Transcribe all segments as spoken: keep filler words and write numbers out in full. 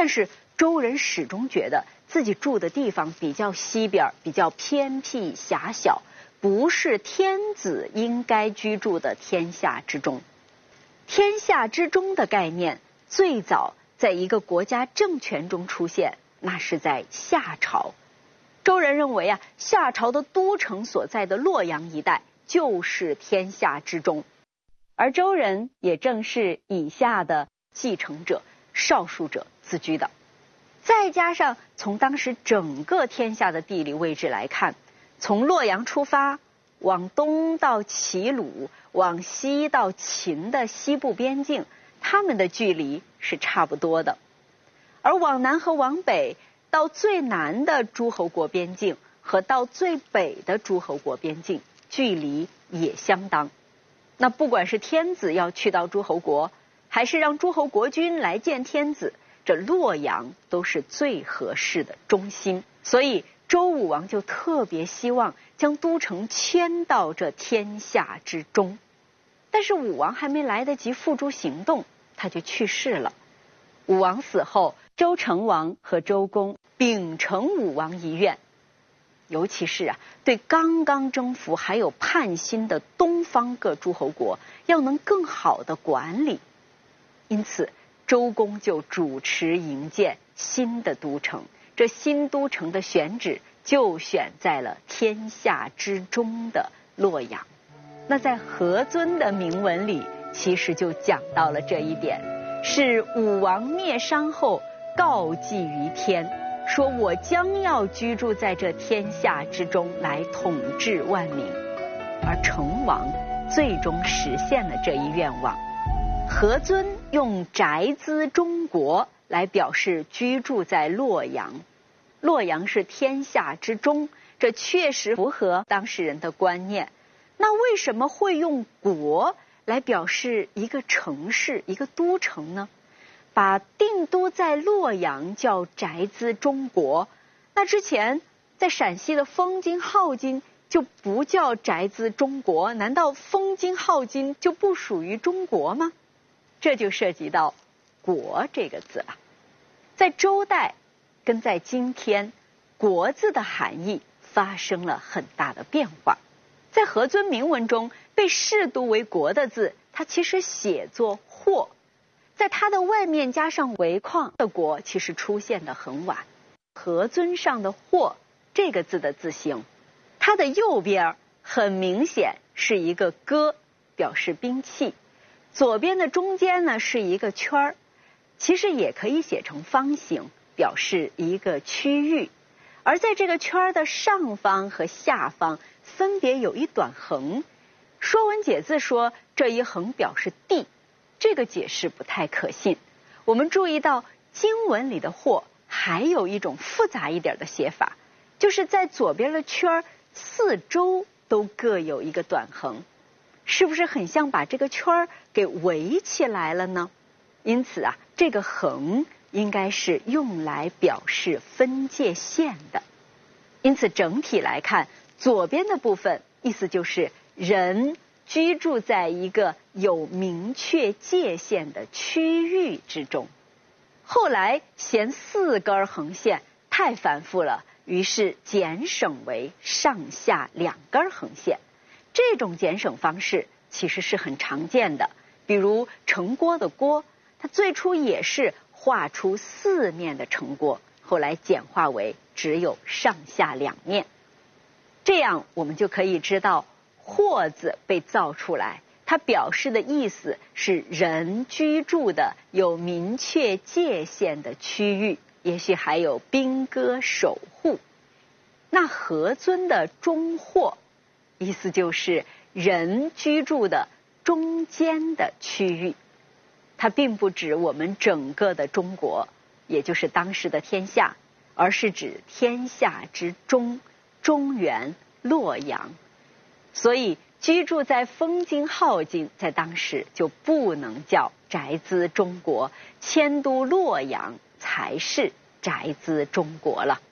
但是周人始终觉得自己住的地方比较西边，比较偏僻狭小，不是天子应该居住的天下之中。天下之中的概念最早在一个国家政权中出现，那是在夏朝。周人认为啊，夏朝的都城所在的洛阳一带就是天下之中，而周人也正是以下的继承者、少数者自居的。再加上从当时整个天下的地理位置来看，从洛阳出发，往东到齐鲁，往西到秦的西部边境，他们的距离是差不多的。而往南和往北，到最南的诸侯国边境和到最北的诸侯国边境，距离也相当。那不管是天子要去到诸侯国，还是让诸侯国君来见天子，这洛阳都是最合适的中心。所以周武王就特别希望将都城迁到这天下之中。但是武王还没来得及付诸行动，他就去世了。武王死后，周成王和周公秉承武王遗愿，尤其是啊，对刚刚征服还有叛心的东方各诸侯国，要能更好的管理。因此周公就主持营建新的都城，这新都城的选址就选在了天下之中的洛阳。那在何尊的铭文里，其实就讲到了这一点，是武王灭商后告祭于天，说我将要居住在这天下之中，来统治万民。而成王最终实现了这一愿望。何尊用宅兹中国来表示居住在洛阳，洛阳是天下之中，这确实符合当事人的观念。那为什么会用国来表示一个城市、一个都城呢？把定都在洛阳叫宅兹中国，那之前在陕西的封津、镐京就不叫宅兹中国，难道封津、镐京就不属于中国吗？这就涉及到国这个字了。在周代跟在今天，国字的含义发生了很大的变化。在何尊铭文中被视读为国的字，它其实写作或，在它的外面加上围框的国其实出现的很晚。何尊上的或这个字的字形，它的右边很明显是一个戈，表示兵器，左边的中间呢是一个圈儿，其实也可以写成方形，表示一个区域。而在这个圈的上方和下方分别有一短横，说文解字说这一横表示地，这个解释不太可信。我们注意到经文里的或还有一种复杂一点的写法，就是在左边的圈四周都各有一个短横，是不是很像把这个圈给围起来了呢？因此啊，这个横应该是用来表示分界线的。因此整体来看，左边的部分意思就是人居住在一个有明确界限的区域之中。后来嫌四根横线太繁复了，于是减省为上下两根横线。这种减省方式其实是很常见的，比如城郭的郭，它最初也是画出四面的城郭，后来简化为只有上下两面。这样我们就可以知道或字被造出来，它表示的意思是人居住的有明确界限的区域，也许还有兵戈守护。那何尊的中或意思就是人居住的中间的区域，它并不指我们整个的中国，也就是当时的天下，而是指天下之中，中原洛阳。所以居住在封津、镐京在当时就不能叫宅兹中国，迁都洛阳才是宅兹中國啦。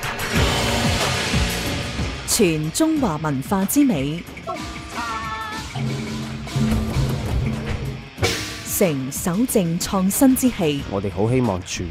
傳中華文化之美，承守正創新之氣。 我哋好希望傳